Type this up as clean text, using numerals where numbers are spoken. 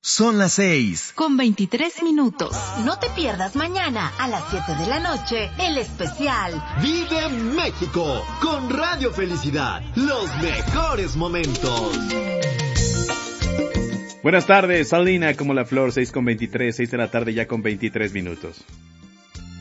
Son las 6:23. No te pierdas mañana a las 7 de la noche el especial Vive México con Radio Felicidad. Los mejores momentos. Buenas tardes, Salina como la flor, 6:23, 6 de la tarde ya con 23 minutos.